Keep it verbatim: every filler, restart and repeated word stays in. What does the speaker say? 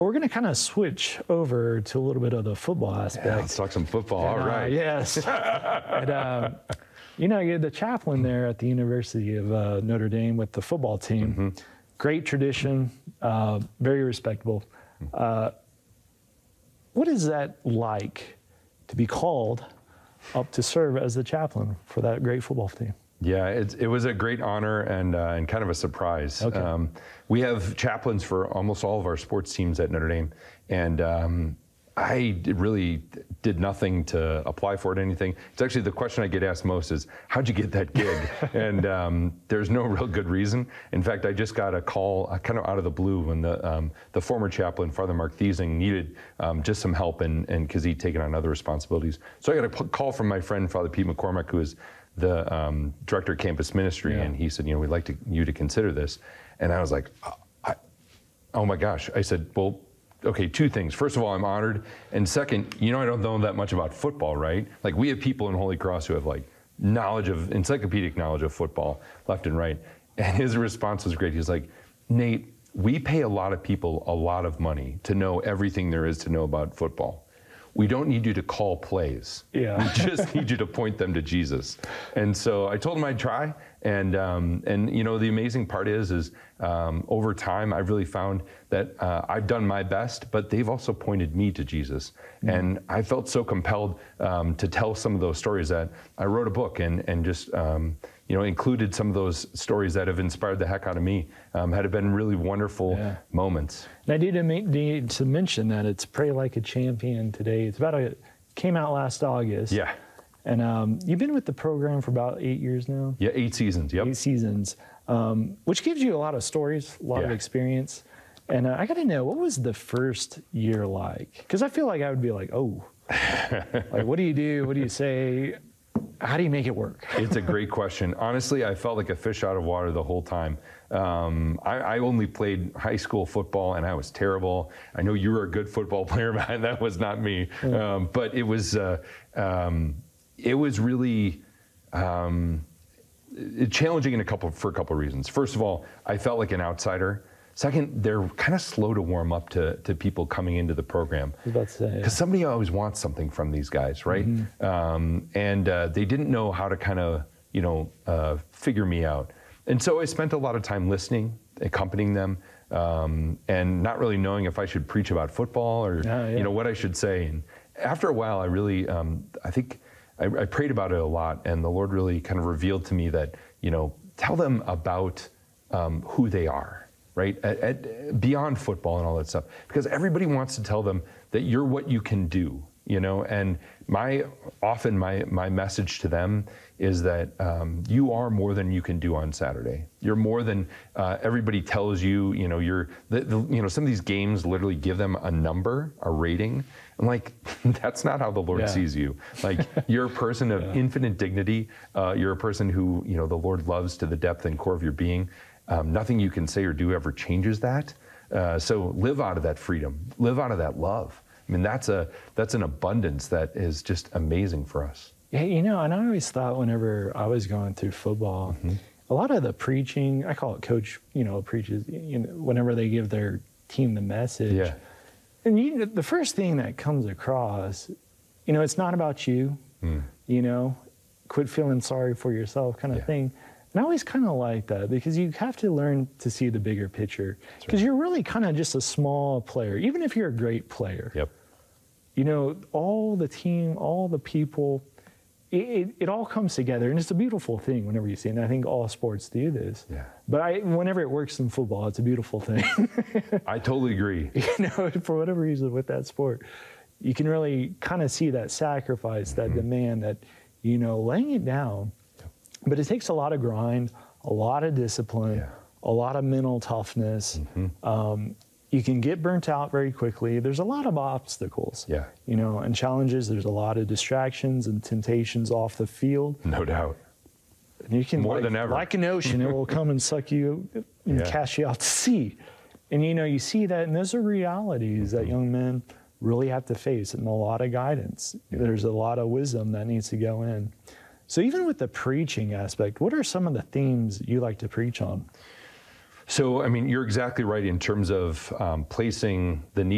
We're going to kind of switch over to a little bit of the football aspect. Yeah, let's talk some football. And, All right. Uh, yes. and, uh, you know, you're the chaplain there at the University of uh, Notre Dame with the football team. Mm-hmm. Great tradition, uh, very respectable. Uh, what is that like to be called up to serve as the chaplain for that great football team? Yeah, it, it was a great honor and uh, and kind of a surprise. Okay. Um, we have chaplains for almost all of our sports teams at Notre Dame, and um, I did really did nothing to apply for it or anything. It's actually the question I get asked most is, how'd you get that gig? and um, there's no real good reason. In fact, I just got a call uh, kind of out of the blue when the um, the former chaplain, Father Mark Thiesing, needed um, just some help, and because he'd taken on other responsibilities. So I got a p- call from my friend, Father Pete McCormick, who is the um, director of campus ministry, yeah. and he said, you know, we'd like to, you to consider this. And I was like, oh, I, oh my gosh. I said, well, okay, two things. First of all, I'm honored. And second, you know, I don't know that much about football, right? Like, we have people in Holy Cross who have like knowledge of, encyclopedic knowledge of football left and right. And his response was great. He's like, Nate, we pay a lot of people a lot of money to know everything there is to know about football. We don't need you to call plays. Yeah. We just need you to point them to Jesus. And so I told him I'd try. And um, and you know, the amazing part is, is um, over time, I've really found that uh, I've done my best, but they've also pointed me to Jesus. Mm-hmm. And I felt so compelled um, to tell some of those stories that I wrote a book and, and just, um, you know, included some of those stories that have inspired the heck out of me. Um, had been really wonderful yeah. moments. And I did need to mention that it's Pray Like a Champion today. It's about a, came out last August. Yeah. And um, you've been with the program for about eight years now? Yeah, eight seasons, yep. Eight seasons, um, which gives you a lot of stories, a lot yeah. of experience. And uh, I got to know, what was the first year like? Because I feel like I would be like, oh, like, what do you do? What do you say? How do you make it work? It's a great question. Honestly, I felt like a fish out of water the whole time. Um, I, I only played high school football, and I was terrible. I know you were a good football player, but that was not me. Yeah. Um, but it was, uh, um, it was really um, challenging in a couple for a couple of reasons. First of all, I felt like an outsider. Second, they're kind of slow to warm up to, to people coming into the program. I was about to say, because yeah. somebody always wants something from these guys, right? Mm-hmm. um, and uh, they didn't know how to kind of, you know, uh, figure me out. And so I spent a lot of time listening, accompanying them, um, and not really knowing if I should preach about football or, yeah, yeah. you know, what I should say. And after a while, I really, um, I think, I, I prayed about it a lot, and the Lord really kind of revealed to me that, you know, tell them about um, who they are. Right, at, at, beyond football and all that stuff, because everybody wants to tell them that you're what you can do, you know. And my often my my message to them is that um, you are more than you can do on Saturday. You're more than uh, everybody tells you. You know, you're the, the, you know, some of these games literally give them a number, a rating. I'm like, that's not how the Lord yeah. sees you. Like, you're a person of yeah. infinite dignity. Uh, you're a person who, you know, the Lord loves to the depth and core of your being. Um, nothing you can say or do ever changes that. Uh, so live out of that freedom. Live out of that love. I mean, that's a that's an abundance that is just amazing for us. Yeah, you know, and I always thought whenever I was going through football, mm-hmm. a lot of the preaching, I call it coach, you know, preaches, you know, whenever they give their team the message. Yeah. And you, the first thing that comes across, you know, it's not about you, mm. you know, quit feeling sorry for yourself kind of yeah. thing. And I always kind of like that, because you have to learn to see the bigger picture, because right. you're really kind of just a small player, even if you're a great player. Yep. You know, all the team, all the people, it, it, it all comes together, and it's a beautiful thing whenever you see it. And I think all sports do this. Yeah. But I, whenever it works in football, it's a beautiful thing. I totally agree. You know, for whatever reason with that sport, you can really kind of see that sacrifice, that mm-hmm. demand, that, you know, laying it down. But it takes a lot of grind, a lot of discipline, yeah. a lot of mental toughness. Mm-hmm. Um, you can get burnt out very quickly. There's a lot of obstacles, yeah. you know, and challenges. There's a lot of distractions and temptations off the field. No doubt. And you can, more like, than ever, like an ocean, it will come and suck you and yeah. cast you out to sea. And you know, you see that, and those are realities mm-hmm. that young men really have to face, and a lot of guidance. Yeah. There's a lot of wisdom that needs to go in. So even with the preaching aspect, what are some of the themes you like to preach on? So, I mean, you're exactly right in terms of um, placing the need